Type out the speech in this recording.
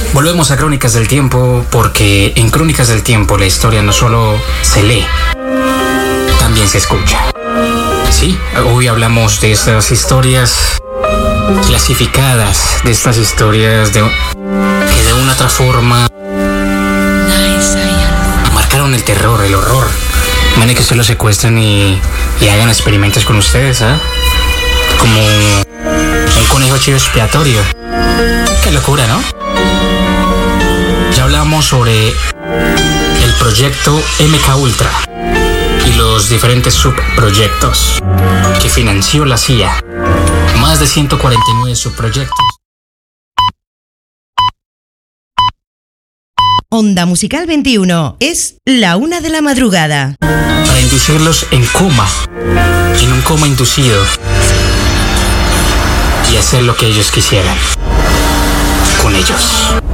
Volvemos a Crónicas del Tiempo porque en Crónicas del Tiempo la historia no solo se lee, también se escucha. Sí, hoy hablamos de estas historias clasificadas, de estas historias que de una u otra forma marcaron el terror, el horror. Mane que se lo secuestren y hagan experimentos con ustedes, ¿eh? Como un conejo chivo expiatorio. Qué locura, ¿no? Ya hablamos sobre el proyecto MK Ultra y los diferentes subproyectos que financió la CIA. Más de 149 subproyectos. Onda Musical 21 es la 1 de la madrugada. Para inducirlos en un coma inducido, y hacer lo que ellos quisieran con ellos.